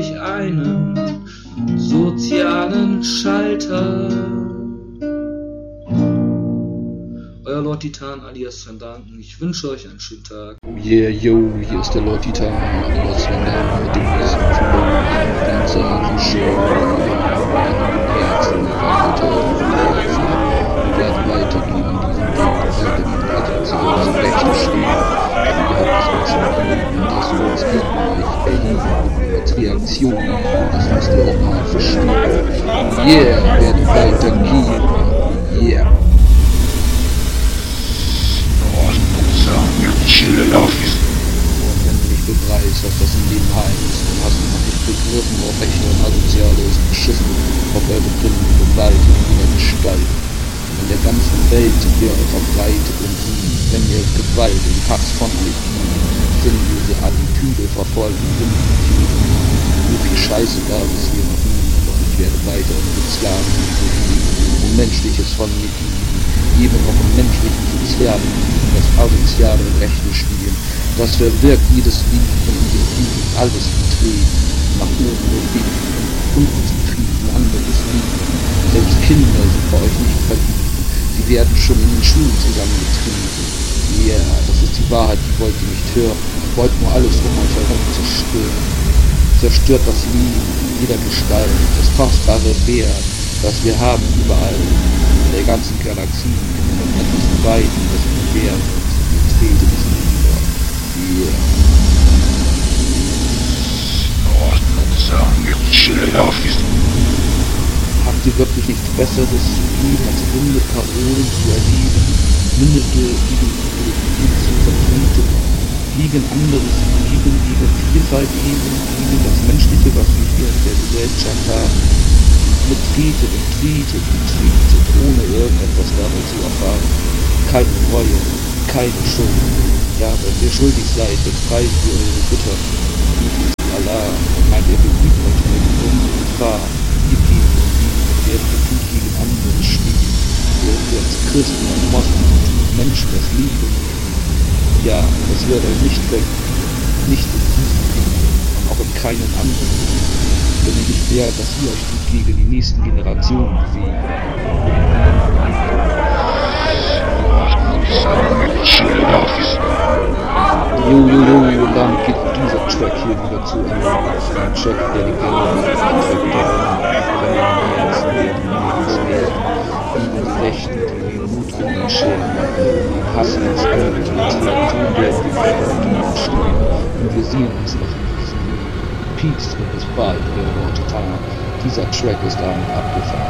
ich einen sozialen Schalter. Euer Lord Titan alias Van Danken. Ich wünsche euch einen schönen Tag. Oh yeah, yo, hier ist der Lord Titan alias Van Danken mit dem nächsten Flow. Ganz Show. Herzen, wir werden weitergehen in diesem allgemeinen Rechte stehen. Wir haben es uns erheben, dass wir uns gegen euch erheben als Reaktion. Das müsst ihr auch mal verstehen. Yeah, wir werden weitergehen. Yeah. Und wenn du nicht beweist, was das im Leben heißt, dann hast du noch nicht begriffen, ob rechte und asoziale ist beschissen, ob eure Gründe Gewalt in jeder Gestalt. In der ganzen Welt sind wir verbreitet und wenn ihr Gewalt und Hass von euch sinnlose Attitüde verfolgen, so viel Scheiße gab es hier noch nie, doch ich werde weiter mit Sklaven und Menschliches von mir geben, noch im menschlichen Sozialen, das asoziale Rechte spielen, das verwirkt jedes Lied von diesem Krieg, alles betreten, nach oben und unten zufrieden, anderes Lied, selbst Kinder sind bei euch nicht verliebt. Die werden schon in den Schulen zusammengetrieben. Ja, das ist die Wahrheit, die wollt ihr nicht hören. Wollt nur alles um euch herum zerstören. Zerstört das Leben jeder Gestalt, das kostbare Wert, das wir haben überall, in der ganzen Galaxie, etwas Weiten, das bewährt uns, trete es nieder. Yeah. Habt ihr wirklich nichts Besseres zu tun, als runde Parolen zu erheben, mündete Ideologien zu vertreten, gegen anderes Leben, gegen Vielfalt leben, gegen das Menschliche, was wir hier in der Gesellschaft haben, betretet und tretet und tretet, ohne irgendetwas damit zu erfahren, keine Reue, keine Schuld. Ja, wenn ihr schuldig seid, befreit ihr eure Götter, liebt Allah, meint ihr bemüht euch mit unsere Gefahr, ihr geht werden wir gegen andere stehen, werden wir als Christen und Moslems Menschen das Leben. Ja, das wird euch nicht weg, nicht in diesem Leben und auch in keinem anderen. Wenn ihr nicht wärt, dass ihr euch nicht gegen die nächsten Generationen bewegen. Jo, und dann geht dieser Track hier wieder zu Ende. Ein Track, der die gegen die Rechten, die den Mutwillen scheren, die hassen uns alle, die tun werden, die stehen. Und wir sehen uns noch in diesem Peace und bis bald, der Lord Titan. Dieser Track ist damit abgefahren.